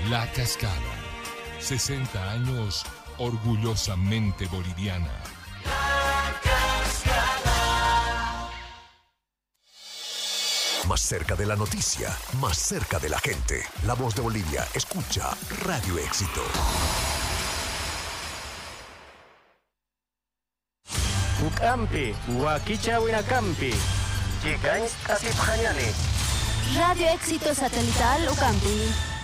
La Cascada. 60 años orgullosamente boliviana. La Cascada. Más cerca de la noticia, más cerca de la gente. La Voz de Bolivia, escucha Radio Éxito. Ukampi, Huaquicha Huinacampi. Chicans Asipjayani. Radio Éxito Satelital Ucampi.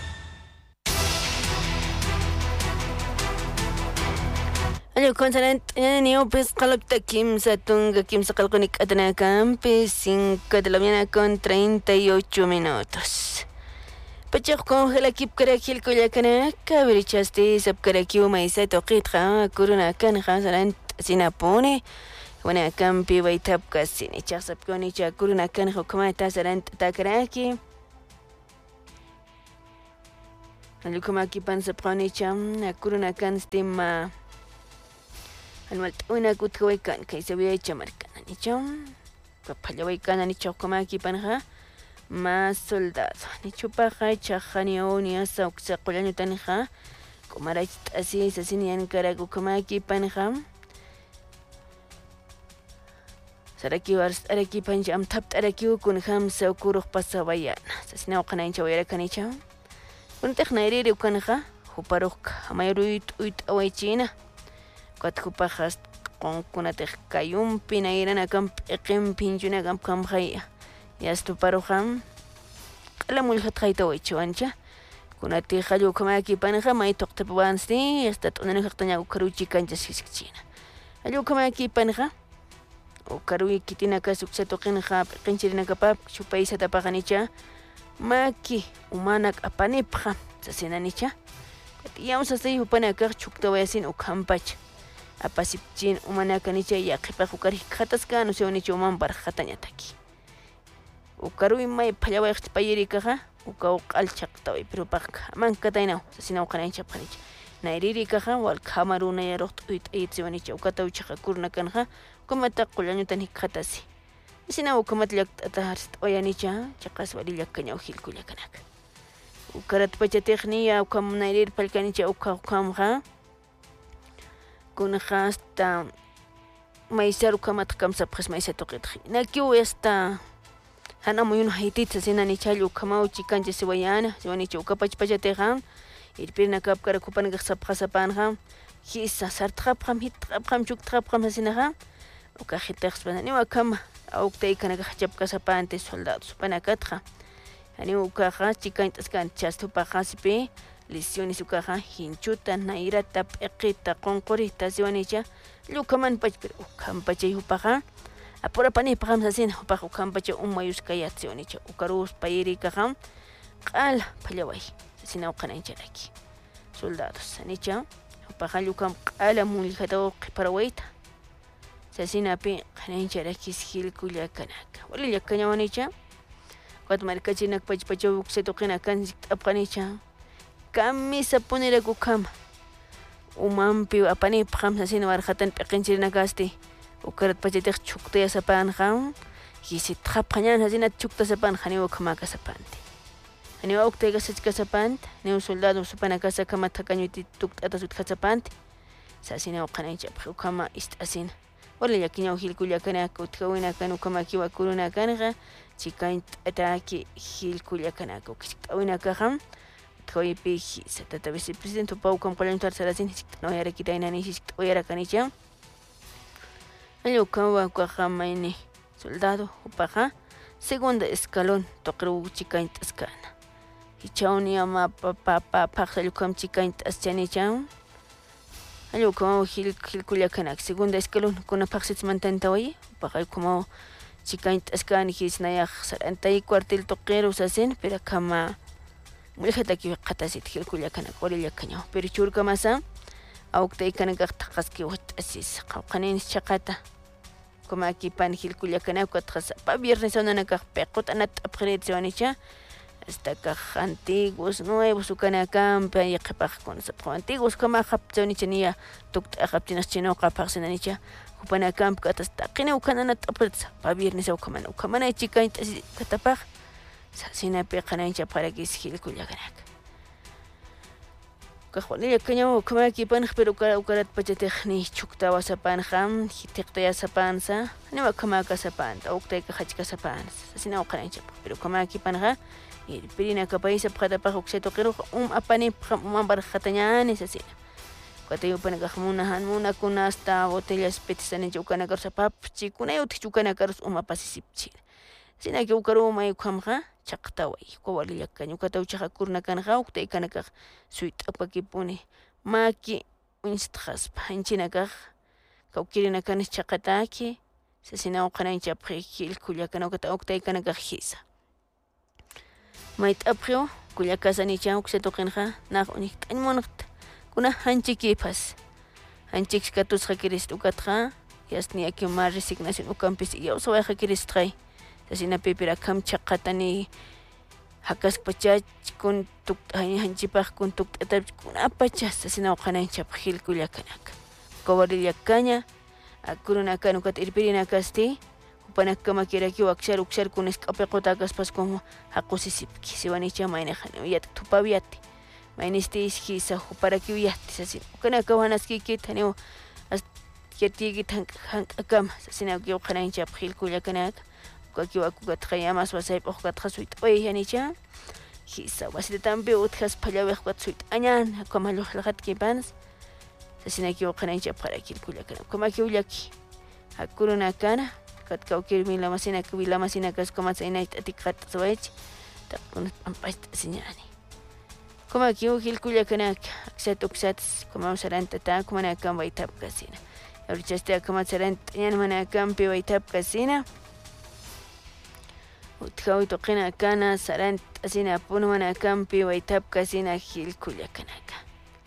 Algo consonante niyo pues kalapta kimsa tunga kimsa kalkonik atana campi 5 de la mañana con 38 minutos. Pachak congela kip karakil kuyakana kabirichaste sab karakiu maisa toqitra kuruna kan khasaran sinapone wana campi waitap kasini chasap koni cha kuruna kan hukumata saran takaraki. Alukumaki pan sapani cham kuruna kan stima Anwaltuna kutkawikan kay sabiya chamarkan nichom kapalawaikan nicho kumaki panha más soldado nichupa chajani oni asa uksaqulani tanha kumarach así sasinian karagu kumaki panha saraki wars araki panjam tapt araki kun ham saukuruq pasawayan sasina uqana inchawira kanicha kun teknairi ukanha huparuq amayruit uit awaichina Katkupajas con kunatek kayum pinairan akam ekim pinjuna akam kamkhaya yastu paruham kalamul khatkhayta waichuancha kunati khalu kamaki panha may toqtapansti hasta tunana khaktanya ukaruchi kancha sisikchina alu kamaki panha ukaruy kitina kasuksa toqin khap qinchirina kapap chupaisa tapaqanicha maki umanak apanipha sasinanicha katiyam sasay upanakaq chuktawayasin ukhampach apasipchin umanakanicha yaqipa hukari khataska no seonicha uman barkhatañataki ukaruy may phallawayqti payirikaqa ukaw qalchaqtawi pero pakka mankatainaw sasina uqanaycha phanicha nairirikaqa wal khamaruna yaruqt uit aytsiwanicha ukatawchaqa kurna kanqa kumata qullañutan hikhatasi sina ukumatlak atahart oyanicha chaqas walillakañaw hilkullakanaka ukarat pachatiqniya ukam nairir palkanicha ukamqa Kuna hasta maisaru kamat kamsa pues maisato qitri nakiu esta hana muyun haititsa sinani chalu kamau chikanche siwayana siwani chuka pachpachatehan irpirna kapkara kupan gaqsapqasapanha hisa sartqapqam hitqapqam chuktrapqam hasinaha uka hitqspan ni wakama auktay kana gaqchapqasapante soldados panakatqa ani uka chikantaskan chastu paqasipi Lesiones ukaha hinchuta nairata peqita qonqurita siwanicha lukaman pachpir ukampachay hupaqa apura pani paqam sasina hupaqa ukampacha umayuskaya siwanicha ukarus payirikaqa qala phallaway sasina uqananchalaki soldados anicha hupaqa lukam qala mulhataw qiparawayta sasinapi qananchalaki hilkullakanaka walillakañawanicha qatmarkachinak pachpachaw uksatuqina kansik t'apqanicha Kamisa punira kukama umampi apani paqam sasina warqatan p'iqinchirina kasti ukarat pachatiq chuktaya sapanqa hisitqapqañan hasina chukta sapanqa niwa kamaka sapante niwa uktayqa sachka sapante niwa soldado supana kasa kamata kañuti tuktata sutka sapante sasina uqanaychapqa ukama istasina walallakiñaw hilkullakanaka utkawinakan ukamakiwa kurunakanja chikaint'ataki hilkullakanaka ukishtawinakaqa Tkoipi satata vicepresidente Pau Kamqalantar Sarasin no era kitainani oyera kanicha Alukawa Kwajamaini soldado upaja segunda escalón toqru chikaint askana Hichauni ama papa paxalukam chikaint aschanicha Alukawa hilkullakanak segunda escalón kuna paxits mantantawi upaja como chikaint askani hisnayaq sarantay cuartel toqero sasen pero kama Mulhataki qatasit hilkullakana qorillakañaw pero churkamasa awktay kanakaq taqaski watasis qawqanin chaqata como aquí pan hilkullakana qatqas pa viernes onanakaq peqotanat apqrit siwanicha hasta kaq antiguos nuevos ukanakampa yaqipaq concepto antiguos kama hapchawnicha niya tukt aqapchinas chino qapaqsinanicha upanakampa hasta qina ukananat apqrit pa viernes ukamana chikaint katapaq Sasina peqanancha para que hilkullakanaka Kahwalilla kañamu kamakipan pero ukarat pachatejni chuktawa sapanjam tiqtaya sapansa nima kamaka sapanta uktayka hachka sapansa sasina uqanaychap pero kamakipanja pirina kapaisa pqatapaq ukseto qiruq apani ambar khatañani sasina katayupana kahmuna hanmuna kunasta botellas petisani chukana karsa papchi kunay uti chukana kars pasisipchi sina que ukaru may khamja chaqtaway kowalilla kañukata uchaqa kurna kanja uktay kanakaq suitapakipuni maki winstqaspa hanchinakaq kawkirina kanis chaqataki sasina uqanaychapqi qullakanawkata uktay kanakaq hisa mayt'apqiu kullakasanicha uksetoqinqa naq unik t'añmunaqta kuna hanchikipas hanchik katusqa kiristukatqa yasni aki ma resignación ukampis yawsawayqa kiristqay sasina pipira kam chaqatani hakas pachach kun tuk hanchipaq kun tuk kuna pachas sasina uqanaychap hilkulla kanaka kawarilla kaña akuruna kanukat irpirina kasti upanak kama kiraki wakshar ukshar kunis kapeqota kaspas como haqusisipki siwanicha maynahan yat tupawiyati maynisti hisa huparaki uyati sasina ukanaka wanaski taniu yatigi hankakama sasina uqanaychap hilkulla kanaka kakiwakukat yamas wasayp uqkatqa suit oyanicha hisa wasita tampi utkas phallawiqkat suit añan kamaluqlaqat kipanas sasina uqanaychap qarakilkulla kana kamakiullaki hakuruna kana katkawkir milamasina kubilamasina kaskomatsaynayt atiqat sawaych taqkunat ampayta siñani kamakiu hilkulla kana aksat uksat kamasaranta ta kumana kan waytap kasina ahorita kamasaranta yan mana kampi waytap kasina utkawi toqina kana sarant asina punwana kampi waytap kasina hilkulla kanaka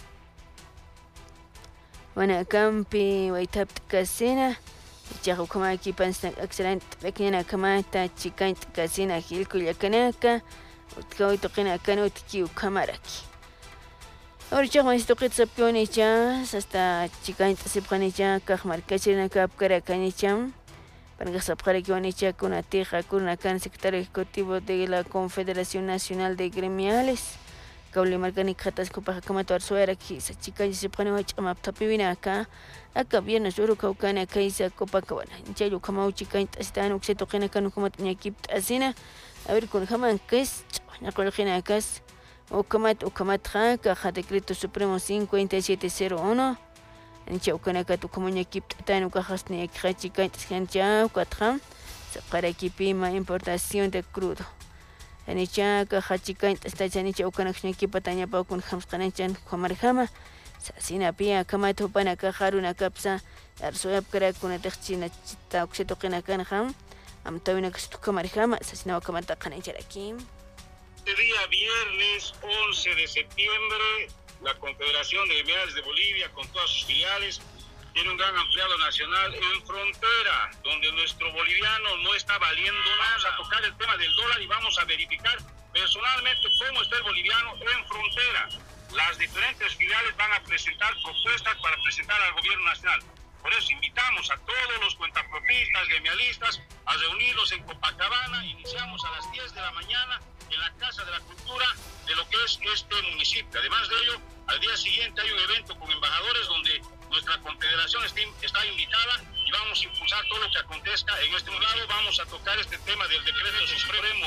wana kampi waytap kasina ichaqa ukamaki pansnak aksarant pequeñana kamata chikant kasina hilkulla kanaka utkawi toqina kana utki ukamaraki ahorita mastoqit sapyonicha hasta chikant sipqanicha kaqmarkachirina kapkara kanicham Pangasapqarikiwanicha kunatiqa kunakan secretario ejecutivo de la Confederación Nacional de Gremiales Kaulimarkani Khataskupaqa Kamatu Arzueraki Sachikay Sipqaniwa ch'amaptapiwina acá viernes uru kaukana kaisa Copacabana Inchayu kamauchi kainta asitana ukseto qina kanu kamat ñakipta asina a ver kun jaman kes ñaqolqina kas ukamatqa caja decreto supremo 5701 Chaukanakatu como ñakipt'atanu kajasni yakiqachikaytas hancha katqa sapqaraykipima importación de crudo anicha kajachikaytas tachanicha ukanak ñakipata ñapawkun hamsqananchan hamarjama sasinapi kamata upana kajaruna kapsa arsoyapkarakunataq chinachita uksituqina kanqa amtawinakas tukamarjama sasinawa kamata qanaycharaki. Este día viernes 11 de septiembre la Confederación de Gremiales de Bolivia, con todas sus filiales, tiene un gran ampliado nacional en frontera, donde nuestro boliviano no está valiendo nada. Vamos a tocar el tema del dólar y vamos a verificar personalmente cómo está el boliviano en frontera. Las diferentes filiales van a presentar propuestas para presentar al gobierno nacional. Por eso invitamos a todos los cuentapropistas, gremialistas, a reunirlos en Copacabana. Iniciamos a las 10 de la mañana en la Casa de la Cultura de lo que es este municipio. Además de ello, al día siguiente hay un evento con embajadores donde nuestra confederación está invitada y vamos a impulsar todo lo que acontezca en este lado. Vamos a tocar este tema del decreto supremo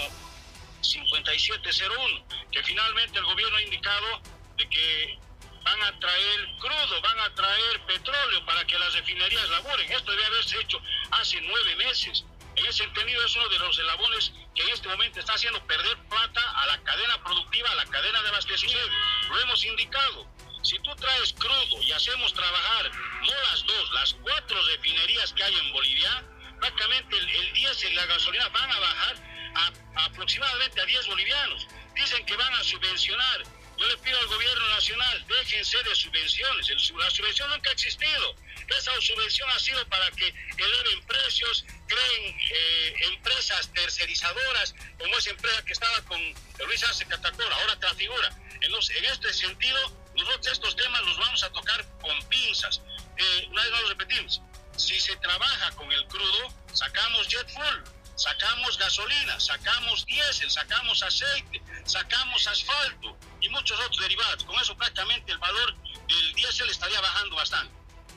5701, que finalmente el gobierno ha indicado de que van a traer crudo, van a traer petróleo para que las refinerías laboren. Esto debe haberse hecho hace 9 meses. En ese entendido es uno de los eslabones que en este momento está haciendo perder plata a la cadena productiva, a la cadena de abastecimiento. Lo hemos indicado. Si tú traes crudo y hacemos trabajar no las 2, las 4 refinerías que hay en Bolivia, prácticamente el diésel y la gasolina van a bajar a aproximadamente a 10 bolivianos. Dicen que van a subvencionar. Yo le pido al gobierno nacional, déjense de subvenciones. La subvención nunca ha existido. Esa subvención ha sido para que eleven precios, creen empresas tercerizadoras, como esa empresa que estaba con Luis Arce Catacora, ahora Trafigura. Entonces, en este sentido, nosotros estos temas los vamos a tocar con pinzas. Una vez más lo repetimos, si se trabaja con el crudo, sacamos jet fuel, sacamos gasolina, sacamos diésel, sacamos aceite, sacamos asfalto y muchos otros derivados. Con eso prácticamente el valor del diésel estaría bajando bastante.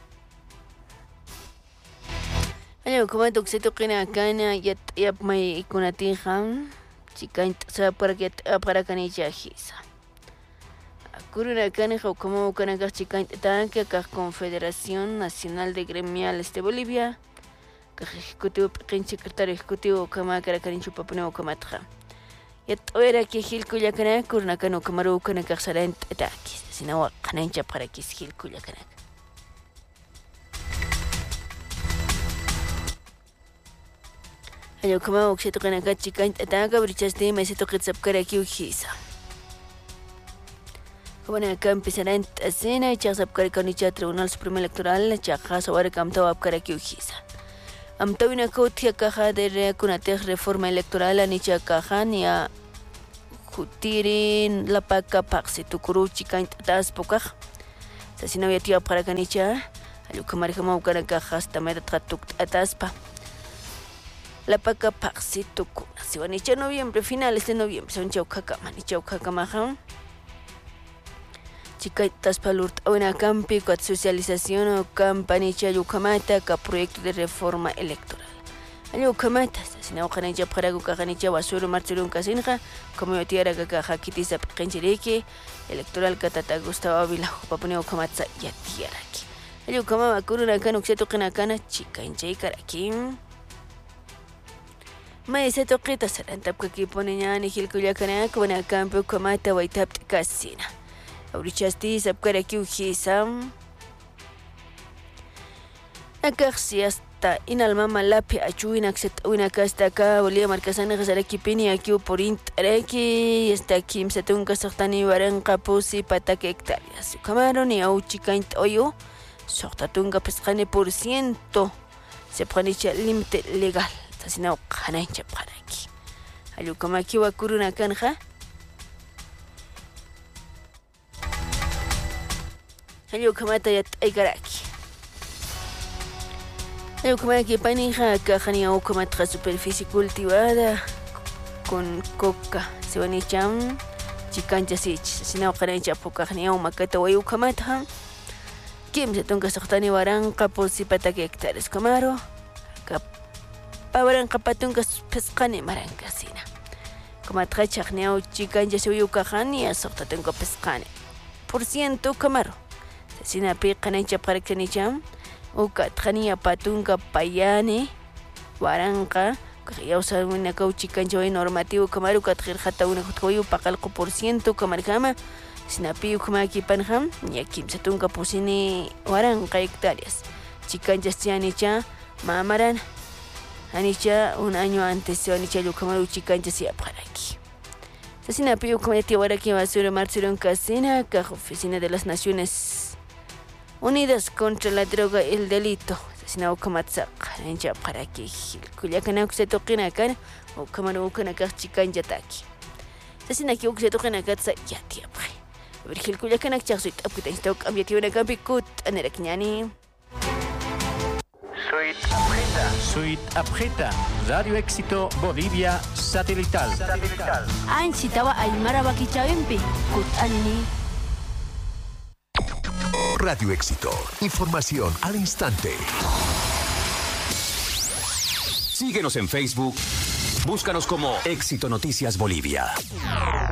Ayo como tuxeto kina kana yat yap may ikunatiham chikaint sa para kanija hisa. Kuruna kana como kana chikaint tanque ka Confederación Nacional de Gremiales de Bolivia. Ka ejecutivo secretario ejecutivo kama kara karinchu papuna kamatra. Yat oera que hilkuya kana kuruna kana kamaru kana ka sarent atakis. Sinawa kanancha para que hilkuya kana. Ayo como oxeto kana ka chikaint ataka brichaste me se toqet sapkara ki uhisa. Como acá empezarán a cena y ya sapkara kanicha Tribunal Supremo Electoral ya khasa wara kamta apkara ki uhisa. Amtawina kautia caja de reforma electoral anicha caja ni a jutirin la paca paxi tukuru chikaint atas pokaj. Sasina ya tía para kanicha ayo kamar kama ukana caja hasta me tratuk ataspa. La paca paxi tukuna. Si van a noviembre, finales de noviembre, son chaucacama, ni chaucacama. Chicaitas palurt a una campi con socialización o campanicha yucamata ca proyecto de reforma electoral. Ayucamata, si no canicha para gucanicha basuro martirun casinja, como yo tierra caja kitisa penchiriki, electoral catata Gustavo Ávila, papuneo camatza y tierra aquí. Ayucama curuna canuxeto canacana, chica en chaicaraki. Maese toquita sarantapka que pone ñani hilkuyakana con a campo comata waitap casina. Aurichasti sapkara ki uhisam. Acaxi hasta inalma malapi achuin accept una casta acá volía marcasana gasaraki pini aquí por intereki está aquí se tunga sortani varan capusi patake hectáreas. Camaron y auchikaint oyo sorta tunga pescane por ciento se pranicha límite legal. Si no, canancha para aquí. Ayo como aquí va a ocurrir una canja. Ayo como está ya hay aquí. Ayo como aquí panija caja ni o como otra superficie cultivada con coca. Se van a echar chicancha sich. Si no, canancha poca ni o macata o ayo como está. Kim se tonga sortani varanca por si pata que hectáreas camaro. Pawaran kapatunga pescane marancasina. Como atrachacneo chican ya se vio cajani a sorta tengo pescane. Por ciento camaro. Sina pican en chaparcanicham. O catrania patunga payane. Waranca. Que ya usa una cauchican yo normativo camaro catrir jata una coyo pacalco por ciento camarcama. Sina piu como aquí panjam. Y aquí se tunga pusini waranca hectáreas. Chican ya se anicha. Mamaran. Anicha un año antes se anicha yo como chicancha se para aquí. Sasina piu como ya ahora que va a ser martirón casina, caja oficina de las Naciones Unidas contra la droga y el delito. Sasina o como tsa anicha para aquí. Culiacana que se toquen acá o como no con acá chicancha aquí. Sasina que se toquen acá ya tía pre. Virgil culiacana que chasuit apita insto cambia tío una campicut anerakñani. Suite Abjeta, Radio Éxito Bolivia Satelital. Ansitaba Aymara Bakichawempi, Kut Anini. Radio Éxito. Información al instante. Síguenos en Facebook. Búscanos como Éxito Noticias Bolivia.